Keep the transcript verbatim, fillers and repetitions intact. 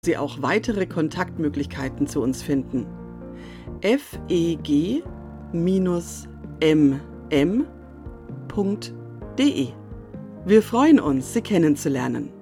Sie auch weitere Kontaktmöglichkeiten zu uns finden. f e g m m punkt d e. Wir freuen uns, Sie kennenzulernen.